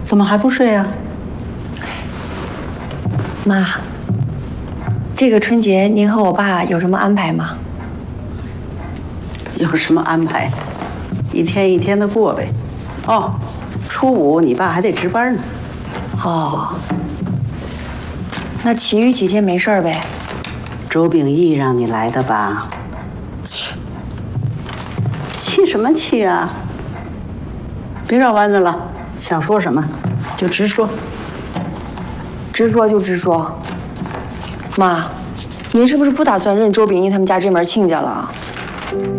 怎么还不睡啊？ 妈，这个春节您和我爸有什么安排吗？ 有什么安排？一天一天的过呗。哦，初五你爸还得值班呢。 哦，那其余几天没事儿呗？ 周秉义让你来的吧？气什么气啊？别绕弯子了，想说什么就直说。 直说就直说。妈，您是不是不打算认周秉义他们家这门亲家了？